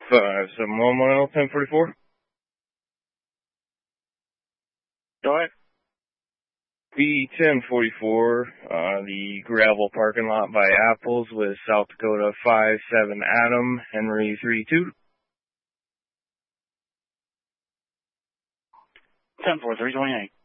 5711 mile, 1044. Go ahead. B1044, the gravel parking lot by Apples with South Dakota 57 Adam, Henry 32. 10-4, 328.